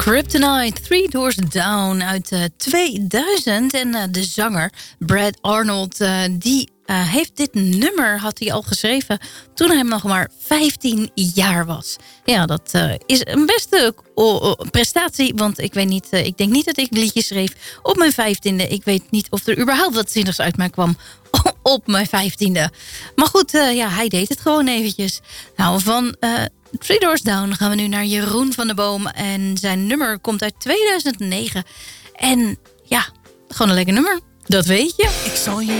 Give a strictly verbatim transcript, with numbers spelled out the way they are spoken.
Kryptonite, Three Doors Down uit uh, tweeduizend. En uh, de zanger Brad Arnold, uh, die uh, heeft dit nummer, had hij al geschreven toen hij nog maar vijftien jaar was. Ja, dat uh, is een beste uh, uh, prestatie, want ik weet niet, uh, ik denk niet dat ik liedjes schreef op mijn vijftiende. Ik weet niet of er überhaupt wat zinnigs uit mij kwam op mijn vijftiende. Maar goed, uh, ja, hij deed het gewoon eventjes. Nou, van Uh, Three Doors Down gaan we nu naar Jeroen van der Boom. En zijn nummer komt uit tweeduizend negen. En ja, gewoon een lekker nummer. Dat weet je. Ik zal je